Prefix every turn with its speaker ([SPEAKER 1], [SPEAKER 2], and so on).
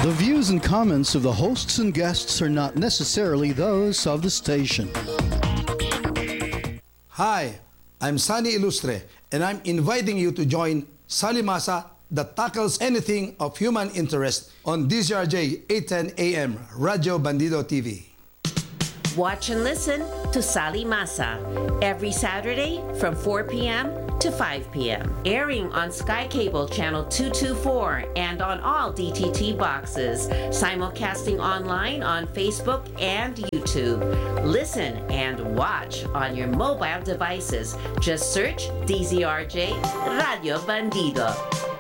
[SPEAKER 1] The views and comments of the hosts and guests are not necessarily those of the station.
[SPEAKER 2] Hi, I'm Sunny Ilustre, and I'm inviting you to join Salimasa that tackles anything of human interest on DCRJ 810 AM, Radio Bandido TV.
[SPEAKER 3] Watch and listen to Sali Masa every Saturday from 4 p.m. to 5 p.m. Airing on Sky Cable Channel 224 and on all DTT boxes. Simulcasting online on Facebook and YouTube. Listen and watch on your mobile devices. Just search DZRJ Radio Bandido.